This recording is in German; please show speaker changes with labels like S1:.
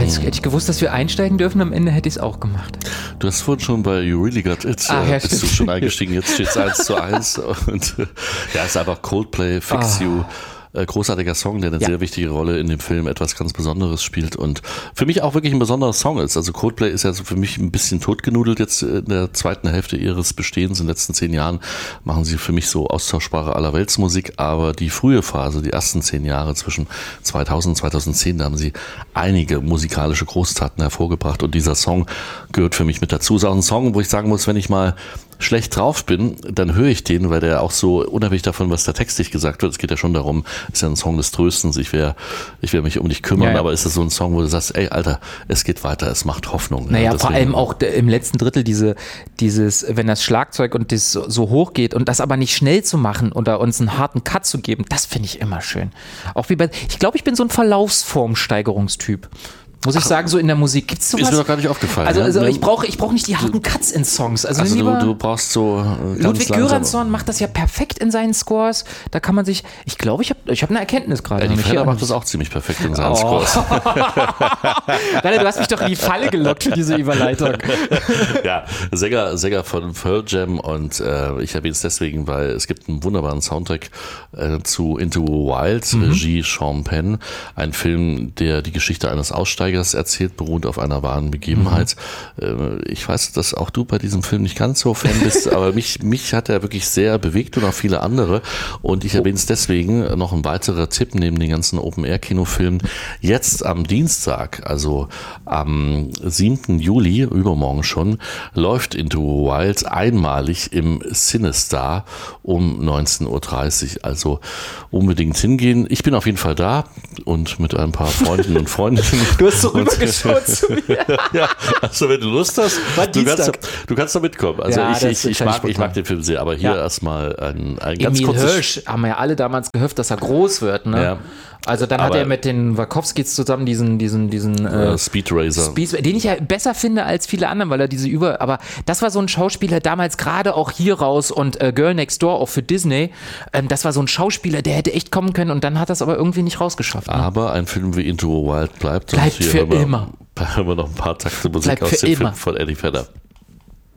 S1: jetzt hätte ich gewusst, dass wir einsteigen dürfen, am Ende hätte ich es auch gemacht.
S2: Du hast vorhin schon bei You Really Got It, bist du schon eingestiegen, jetzt steht es 1:1 und ja, es ist einfach Coldplay, Fix You. Großartiger Song, der eine sehr wichtige Rolle in dem Film, etwas ganz Besonderes spielt und für mich auch wirklich ein besonderer Song ist. Also Coldplay ist ja so für mich ein bisschen totgenudelt jetzt in der zweiten Hälfte ihres Bestehens. In den letzten 10 Jahren machen sie für mich so austauschbare Allerweltsmusik, aber die frühe Phase, die ersten 10 Jahre zwischen 2000 und 2010, da haben sie einige musikalische Großtaten hervorgebracht und dieser Song gehört für mich mit dazu. Ist auch ein Song, wo ich sagen muss, wenn ich mal schlecht drauf bin, dann höre ich den, weil der auch so unabhängig davon, was da textlich gesagt wird, es geht ja schon darum, ist ja ein Song des Tröstens, ich werde mich um dich kümmern, aber ist das so ein Song, wo du sagst, ey Alter, es geht weiter, es macht Hoffnung.
S1: Naja, vor allem auch im letzten Drittel dieses, wenn das Schlagzeug und das so hoch geht und das aber nicht schnell zu machen oder uns einen harten Cut zu geben, das finde ich immer schön. Auch wie ich glaube, ich bin so ein Verlaufsform-Steigerungstyp. Muss ich sagen, so in der Musik gibt's sowas?
S2: Ist mir doch gar nicht aufgefallen.
S1: Also ich brauch nicht die harten Cuts in Songs. Also
S2: du brauchst so ganz
S1: Ludwig Göransson macht das ja perfekt in seinen Scores. Da kann man sich, ich glaube, ich hab eine Erkenntnis gerade.
S2: Die Fender macht das auch ziemlich perfekt in seinen Scores.
S1: Ralle, du hast mich doch in die Falle gelockt für diese Überleitung.
S2: Ja, Sänger von Pearl Jam und ich erwähne es deswegen, weil es gibt einen wunderbaren Soundtrack zu Into the Wild, Regie Sean Penn, ein Film, der die Geschichte eines Aussteigers erzählt, beruht auf einer wahren Begebenheit. Ich weiß, dass auch du bei diesem Film nicht ganz so Fan bist, aber mich hat er wirklich sehr bewegt und auch viele andere. Und ich erwähne es deswegen, noch ein weiterer Tipp neben den ganzen Open-Air-Kinofilmen. Jetzt am Dienstag, also am 7. Juli, übermorgen schon, läuft Into the Wild einmalig im Cinestar um 19.30 Uhr. Also unbedingt hingehen. Ich bin auf jeden Fall da und mit ein paar Freunden und Freundinnen.
S1: Du hast so rübergeschaut zu mir.
S2: Ja, also wenn du Lust hast, du kannst da mitkommen. Also
S1: ja,
S2: ich mag den Film sehr, aber hier erstmal ein ganz
S1: Emil
S2: kurzes...
S1: Hirsch haben ja alle damals gehofft, dass er groß wird, ne? Ja. Also dann hat er mit den Wachowskis zusammen diesen
S2: Speed Racer,
S1: den ich ja besser finde als viele anderen, weil er aber das war so ein Schauspieler damals gerade auch hier raus und Girl Next Door auch für Disney, das war so ein Schauspieler, der hätte echt kommen können und dann hat das aber irgendwie nicht rausgeschafft. Ne?
S2: Aber ein Film wie Into the Wild bleibt
S1: für immer.
S2: Hören wir noch ein paar Takte Musik aus dem Film von Eddie Vedder.